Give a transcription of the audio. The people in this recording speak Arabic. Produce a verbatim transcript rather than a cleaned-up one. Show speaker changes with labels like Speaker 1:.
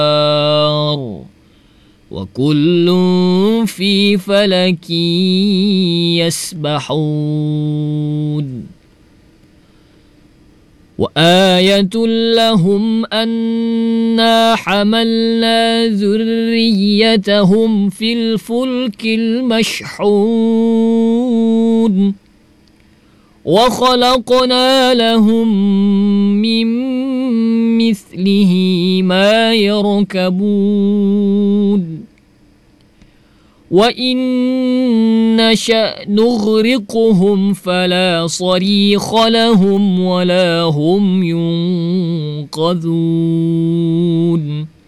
Speaker 1: وكل في فلك يسبحون وآية لهم أنا حملنا ذريتهم في الفلك المشحون وخلقنا لهم من مثله ما يركبون وإن نشأ نغرقهم فلا صريخ لهم ولا هم ينقذون